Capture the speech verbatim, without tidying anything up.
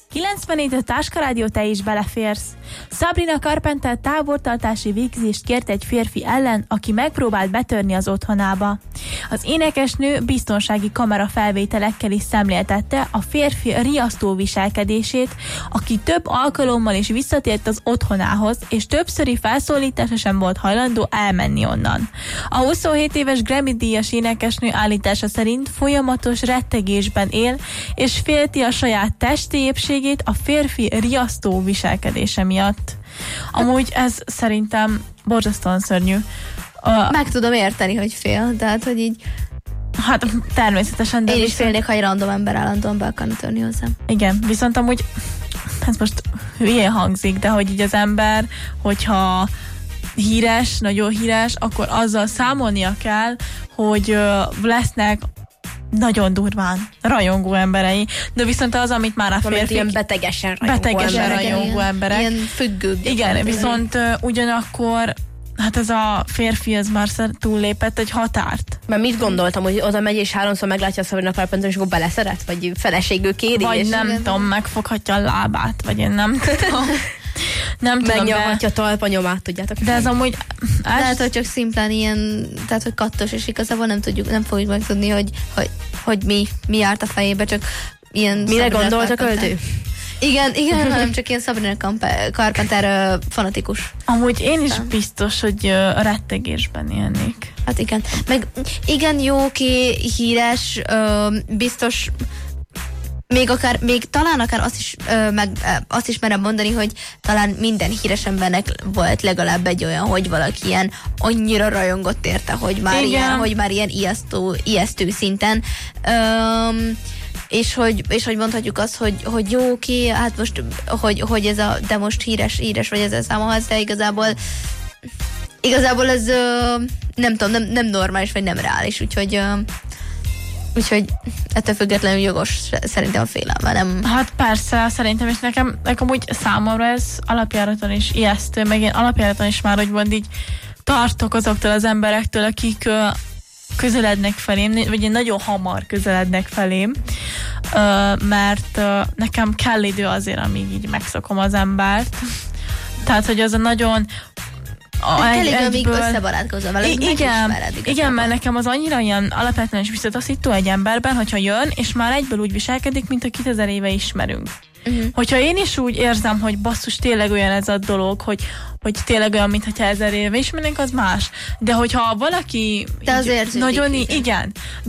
kilencvennégy a Táskarádió, te is beleférsz. Sabrina Carpenter távoltartási végzést kért egy férfi ellen, aki megpróbált betörni az otthonába. Az énekesnő biztonsági kamera felvételekkel is szemléltette a férfi riasztó viselkedését, aki több alkalommal is visszatért az otthonához, és többszöri felszólítása sem volt hajlandó elmenni onnan. A huszonhét éves Grammy-díjas énekesnő állítása szerint folyamatos rettegésben él, és félti a saját testi épségét a férfi riasztó viselkedése miatt. Amúgy ez szerintem borzasztóan szörnyű. Uh, Meg tudom érteni, hogy fél, tehát, hogy így... Hát természetesen. De én is viszont... félnék, ha egy random ember állandóan be akarna törni hozzám. Igen, viszont amúgy ez most hülyén hangzik, de hogy így az ember, hogyha híres, nagyon híres, akkor azzal számolnia kell, hogy uh, lesznek nagyon durván rajongó emberei, de viszont az, amit már a férfi... ilyen betegesen rajongó, betegesen emberek. rajongó emberek. Ilyen függők. Igen, viszont uh, ugyanakkor hát ez a férfi, ez már túllépett egy határt. Mert mit gondoltam, hogy oda megy és háromszor meglátja a Sabrina Carpenter, és akkor beleszeret? Vagy feleségül kéri? Vagy és nem igen. tudom, megfoghatja a lábát, vagy én nem tudom. Nem tudom, megnyomhatja de... a talpanyomát, tudjátok. De ez amúgy... Lehet, hogy csak szimplán ilyen, tehát, hogy kattos, és igazából nem tudjuk, nem fogjuk megtudni, hogy, hogy, hogy mi, mi járt a fejébe, csak ilyen... Mire gondolt a költő? Igen, igen, hanem csak ilyen Sabrina Carpenter uh, fanatikus. Amúgy én is biztos, hogy uh, rettegésben élnék. Hát igen. Meg igen, jó, oké, híres, uh, biztos... Még akár, még talán akár azt is, ö, meg, ö, azt is merem mondani, hogy talán minden híres embernek volt legalább egy olyan, hogy valaki ilyen annyira rajongott érte, hogy már ilyen, hogy már ilyen ijesztő, ijesztő szinten. Öm, és hogy, és hogy mondhatjuk azt, hogy, hogy jó, oké, hát most, hogy, hogy ez a, de most híres, híres vagy ezzel számolhatsz, de igazából igazából ez ö, nem tudom, nem, nem normális, vagy nem reális, úgyhogy ö, Úgyhogy ettől függetlenül jogos szerintem a félelme, nem? Hát persze, szerintem, és nekem, nekem úgy számomra ez alapjáraton is ijesztő, meg én alapjáraton is már, hogy mond így tartok azoktól az emberektől, akik uh, közelednek felém, vagy én nagyon hamar közelednek felém, uh, mert uh, nekem kell idő azért, amíg így megszokom az embert. Tehát, hogy az a nagyon... A, egy, elég, amíg összebarátkozom vele, I- igen, igen, mert nekem az annyira ilyen alapvetően is visszataszító egy emberben, hogyha jön, és már egyből úgy viselkedik, mint a kétezer éve ismerünk. Uh-huh. Hogyha én is úgy érzem, hogy basszus, tényleg olyan ez a dolog, hogy, hogy tényleg olyan, mintha ezer éve ismernénk, az más. De hogyha valaki de az így, nagyon, igen. igen,